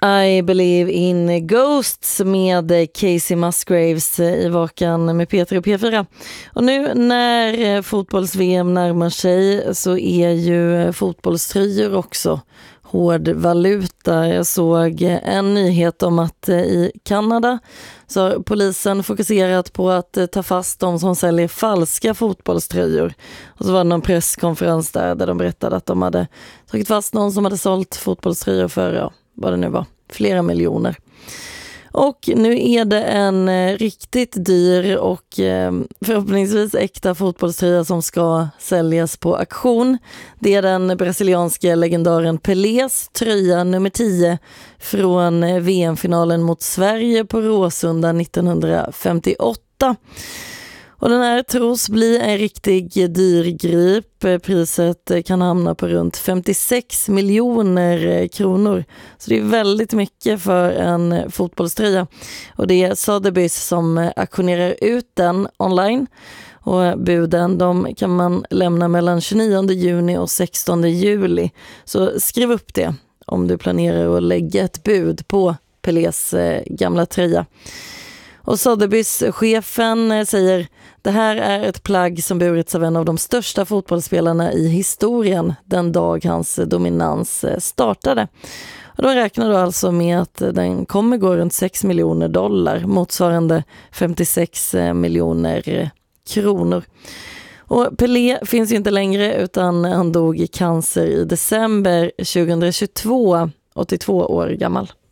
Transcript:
I Believe in Ghosts med Casey Musgraves i Vakan med Peter och P4. Och nu när fotbolls-VM närmar sig så är ju fotbollströjor också hård valuta. Jag såg en nyhet om att i Kanada så har polisen fokuserat på att ta fast de som säljer falska fotbollströjor. Och så var det någon presskonferens där de berättade att de hade tagit fast någon som hade sålt fotbollströjor för, vad det nu var, flera miljoner. Och nu är det en riktigt dyr och förhoppningsvis äkta fotbollströja som ska säljas på auktion. Det är den brasilianska legendaren Pelés tröja nummer 10 från VM-finalen mot Sverige på Råsunda 1958. Och den här tros bli en riktig dyrgrip. Priset kan hamna på runt 56 miljoner kronor. Så det är väldigt mycket för en fotbollströja. Och det är Sotheby's som auktionerar ut den online. Och buden de kan man lämna mellan 29 juni och 16 juli. Så skriv upp det om du planerar att lägga ett bud på Pelés gamla tröja. Och Sotheby's-chefen säger: det här är ett plagg som burits av en av de största fotbollsspelarna i historien den dag hans dominans startade. Och de räknar då alltså med att den kommer gå runt 6 miljoner dollar, motsvarande 56 miljoner kronor. Och Pelé finns ju inte längre utan han dog i cancer i december 2022, 82 år gammal.